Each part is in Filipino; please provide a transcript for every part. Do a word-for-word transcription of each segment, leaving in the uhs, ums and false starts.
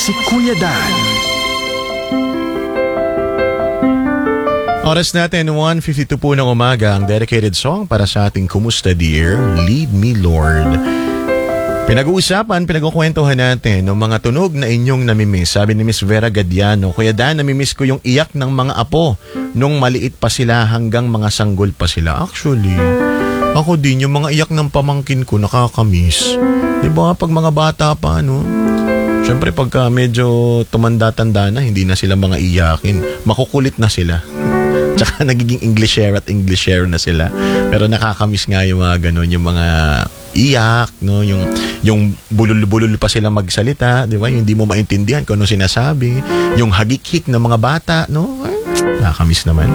si Kuya Dan. Oras natin, one fifty-two po ng umaga, ang dedicated song para sa ating Kumusta Dear, Lead Me Lord. Pinag-uusapan, pinagkukwentuhan natin ng mga tunog na inyong namimiss. Sabi ni Miss Vera Gadiano, Kuya Dan, namimiss ko yung iyak ng mga apo nung maliit pa sila hanggang mga sanggol pa sila. Actually, ako din, yung mga iyak ng pamangkin ko nakakamiss. Diba, pag mga bata pa, no? Siyempre, pagka medyo tumanda-tanda na, hindi na sila mga iyakin. Makukulit na sila. Tsaka nagiging Englishare at Englishare na sila. Pero nakakamiss nga yung mga ganun, yung mga iyak, no? Yung, yung bulul-bulul pa sila magsalita, di ba? Yung hindi mo maintindihan kung ano sinasabi. Yung hagik-hik ng mga bata, no? Ay, nakakamiss naman.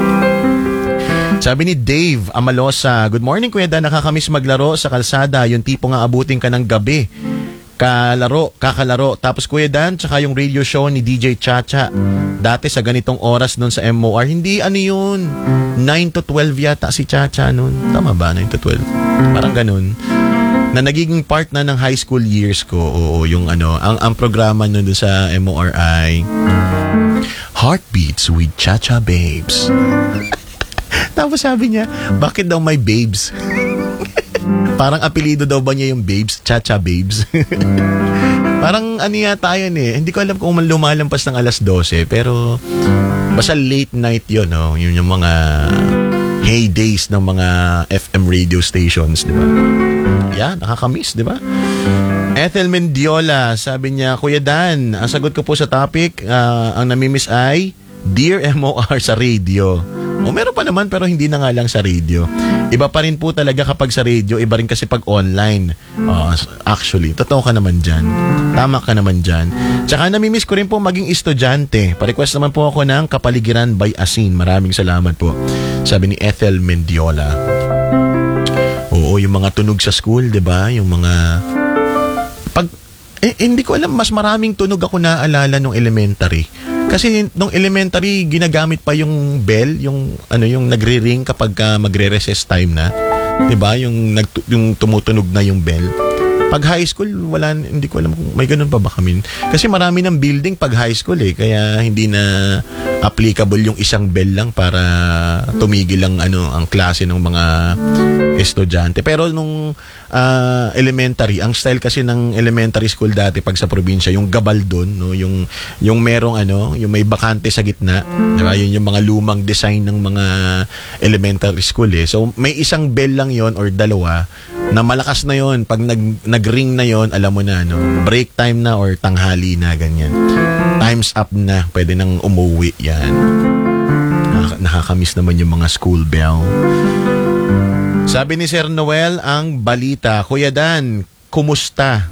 Sabi ni Dave Amalosa, good morning Kuya Dan, nakakamiss maglaro sa kalsada. Yung tipo nga abutin ka ng gabi. Kalaro, kakalaro. Tapos Kuya Dan, tsaka yung radio show ni D J Chacha. Dati sa ganitong oras nun sa M O R, hindi ano yun, nine to twelve yata si Chacha nun. Tama ba, nine to twelve? Parang ganun. Na nagiging part na ng high school years ko. Oo, yung ano, ang, ang programa nun dun sa M O R ay Heartbeats with Chacha Babes. Tapos sabi niya, bakit daw may babes? Parang apelido daw ba niya yung babes? Chacha Babes. Parang ano yata yun eh. Hindi ko alam kung lumalampas ng alas dose. Pero basta late night yun. No? Yun yung mga heydays ng mga F M radio stations. Di ba? Yeah, nakakamiss. Di ba? Ethel Mendiola, sabi niya, Kuya Dan, ang sagot ko po sa topic, uh, ang namimiss ay Dear M O R sa radio. O meron pa naman pero hindi na nga lang sa radio. Iba pa rin po talaga kapag sa radio, iba rin kasi pag online. Uh, actually, totoo ka naman dyan. Tama ka naman dyan. Tsaka namimiss ko rin po maging estudyante. Pa-request naman po ako ng Kapaligiran by Asin. Maraming salamat po. Sabi ni Ethel Mendiola. Oo, yung mga tunog sa school, di ba? Yung mga... Pag... Eh, hindi ko alam, mas maraming tunog ako naaalala nung elementary. Kasi nung elementary, ginagamit pa yung bell, yung ano yung nagre-ring kapag uh, magre-recess time na. 'Di ba? Yung nag yung tumutunog na yung bell. Pag high school, wala, hindi ko alam kung may ganun pa ba kami. Kasi marami ng building pag high school eh, kaya hindi na applicable yung isang bell lang para tumigil ang ano ang klase ng mga estudyante. Pero nung uh, elementary, ang style kasi ng elementary school dati pag sa probinsya, yung gabaldon, no, yung yung merong ano, yung may bakante sa gitna, di ba? Yun yung mga lumang design ng mga elementary school eh. So may isang bell lang yon or dalawa na malakas na yon. Pag nag nag-ring na yon, alam mo na no, break time na or tanghali na ganyan. Time's up na, pwede nang umuwi yan. Nak- nakakamiss naman yung mga school bell. Sabi ni Sir Noel, ang balita, Kuya Dan, kumusta?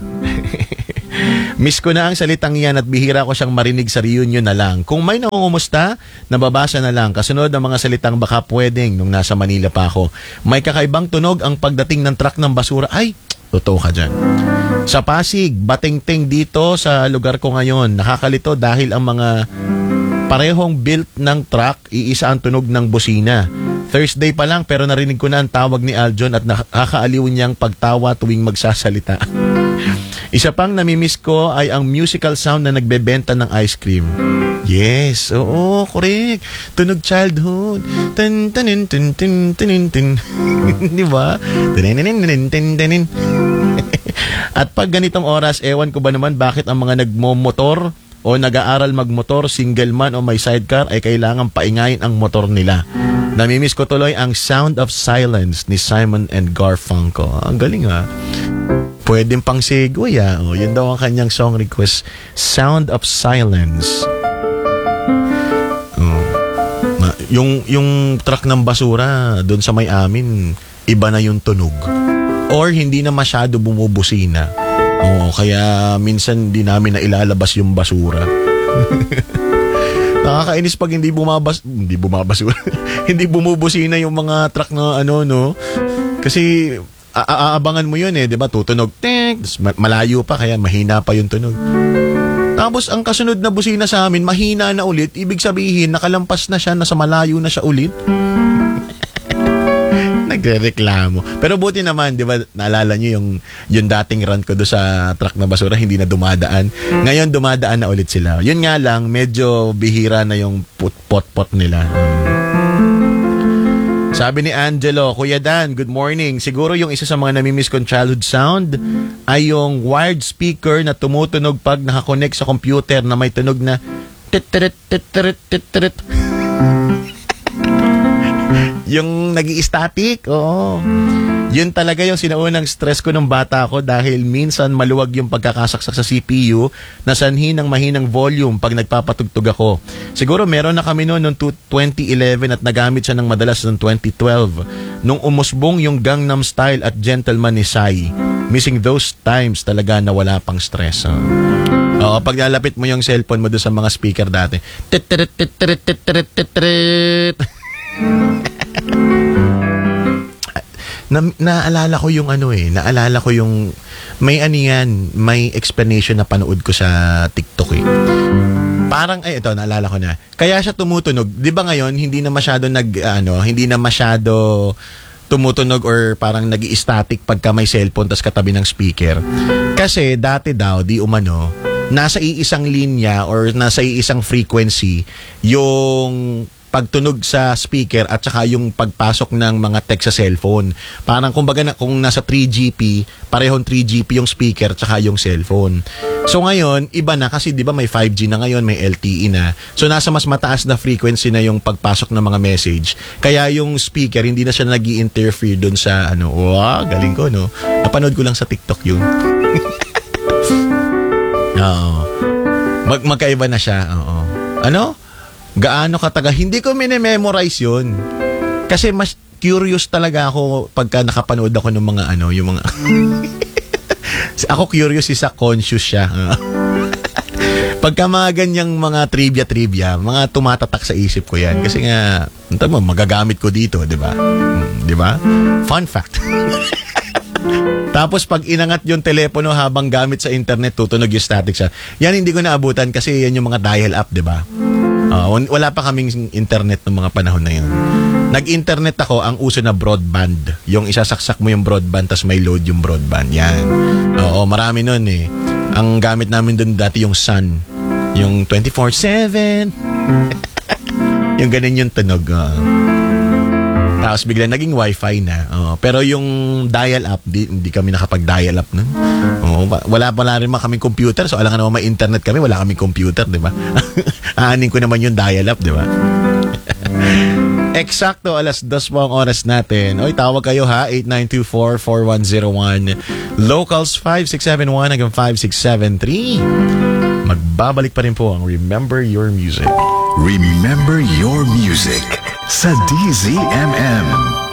Miss ko na ang salitang yan at bihira ko siyang marinig sa reunion na lang. Kung may nangungumusta, nababasa na lang. Kasunod ng mga salitang baka pwedeng nung nasa Manila pa ako. May kakaibang tunog ang pagdating ng truck ng basura. Ay, totoo ka dyan. Sa Pasig, bating-ting dito sa lugar ko ngayon. Nakakalito dahil ang mga parehong built ng truck, iisa ang tunog ng busina. Thursday pa lang pero narinig ko na ang tawag ni Aljon at nakakaaliw niyang pagtawa tuwing magsasalita. Isa pang namimiss ko ay ang musical sound na nagbebenta ng ice cream. Yes, oo, correct. Tunog childhood. Tan tanin tin tin tin tin. Di ba? At pag ganitong oras, ewan ko ba naman bakit ang mga nagmo-motor o nag-aaral magmotor, single man o may sidecar ay kailangan paingayin ang motor nila. Namimiss ko tuloy ang Sound of Silence ni Simon and Garfunkel. Ang galing ha. Pwedeng pang segue ah. O, yun daw ang kanyang song request. Sound of Silence. Oh. Yung, yung truck ng basura doon sa may amin, iba na yung tunog. Or hindi na masyado bumubusina. Oo, kaya minsan di namin na ilalabas yung basura. Nakakainis pag hindi bumabas, hindi bumabasura. Hindi bumubusina yung mga truck na ano, no? Kasi aabangan mo yun eh, di ba? Tutunog, ting, malayo pa, kaya mahina pa yung tunog. Tapos ang kasunod na busina sa amin, mahina na ulit. Ibig sabihin, nakalampas na siya, nasa malayo na siya ulit. Nag Nagrereklamo. Pero buti naman, di ba, naalala nyo yung, yung dating run ko do sa truck na basura, hindi na dumadaan. Ngayon, dumadaan na ulit sila. Yun nga lang, medyo bihira na yung pot-pot nila. Sabi ni Angelo, Kuya Dan, good morning. Siguro yung isa sa mga namimiss kong childhood sound ay yung wired speaker na tumutunog pag nakakonect sa computer na may tunog na titrit, titrit, titrit. Yung nag-i-static, oo. Yun talaga yung sinaunang stress ko nung bata ako dahil minsan maluwag yung pagkakasaksak sa C P U na sanhi ng mahinang volume pag nagpapatugtog ako. Siguro meron na kami noon noong twenty eleven at nagamit siya ng madalas noong twenty twelve. Nung umusbong yung Gangnam Style at Gentleman ni Psy. Missing those times talaga na wala pang stress. Oh. Oo, pag lalapit mo yung cellphone mo doon sa mga speaker dati. Titrit, titrit, titrit, titrit. Na, naalala ko yung ano eh, naalala ko yung may ano yan, may explanation na panood ko sa TikTok eh. Parang ay ito, naalala ko na. Kaya siya tumutunog. 'Di ba ngayon hindi na masyado nag ano, hindi na masyado tumutunog or parang nag-i-static pagka may cellphone tas katabi ng speaker. Kasi dati daw di umano nasa iisang linya or nasa iisang frequency yung pagtunog sa speaker at saka yung pagpasok ng mga text sa cellphone. Parang kumbaga na, kung nasa three G P, parehong three G P yung speaker at saka yung cellphone. So ngayon, iba na kasi 'di ba may five G na ngayon, may L T E na. So nasa mas mataas na frequency na yung pagpasok ng mga message. Kaya yung speaker hindi na siya nag-i-interfere doon sa ano. Wow, galing ko no. Napanood ko lang sa TikTok yun. Oo. Mag magkaiba na siya. Oo. Ano? Gaano kataga? Hindi ko mini-memorize yun. Kasi mas curious talaga ako pagka nakapanood ako ng mga ano, yung mga... Ako curious, isa conscious siya. Pagka mga ganyang mga trivia-trivia, mga tumatatak sa isip ko yan. Kasi nga, mo, magagamit ko dito, di ba? Hmm, di ba? Fun fact. Tapos pag inangat yung telepono habang gamit sa internet, tutunog yung static siya. Yan hindi ko naabutan kasi yan yung mga dial-up, di ba? Uh, wala pa kaming internet ng mga panahon na yun. Nag-internet ako, ang uso na broadband. Yung isasaksak mo yung broadband tas may load yung broadband. Yan. Oo, marami nun eh. Ang gamit namin dun dati yung Sun. Yung twenty-four seven. Yung ganun yung tunog. Uh. Tapos bigla naging wifi na. Uh, pero yung dial-up, di, hindi kami nakapag-dial-up nun. Uh, wala pala rin mga kaming computer. So alam ka naman may internet kami, wala kaming computer, di ba? Aanin ko naman yung dial-up, di ba? Eksakto, alas dos po ang oras natin. Oy, tawag kayo ha, eight nine two four, four one zero one. Locals five six seven one hanggang five six seven three. Magbabalik pa rin po ang Remember Your Music. Remember Your Music sa D Z M M.